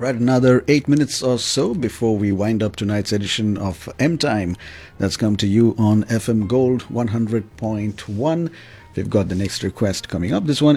Right, another 8 minutes or so before we wind up tonight's edition of M Time. That's come to you on FM Gold 100.1. We've got the next request coming up. This one